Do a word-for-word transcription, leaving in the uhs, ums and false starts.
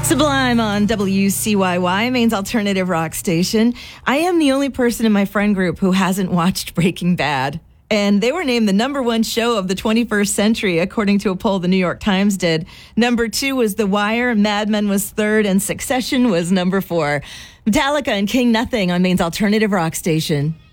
Sublime on W C Y Y, Maine's alternative rock station. I am the only person in my friend group who hasn't watched Breaking Bad. And they were named the number one show of the twenty-first century, according to a poll the New York Times did. Number two was The Wire, Mad Men was third, and Succession was number four. Metallica and King Nothing on Maine's alternative rock station.